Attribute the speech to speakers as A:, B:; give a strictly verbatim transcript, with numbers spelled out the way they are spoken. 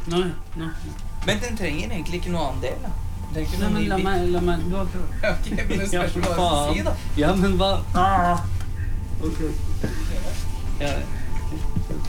A: Nei, nei.
B: Men den trenger egentlig ikke noe annen del, da. Det er ikke
A: Nei,
B: noe
A: men
B: ny
A: la
B: bit.
A: meg, la meg, du har prøvd.
B: Ok, men det spørs hva du skal si, da.
A: Ja, men hva? Ah. Ok. Ja,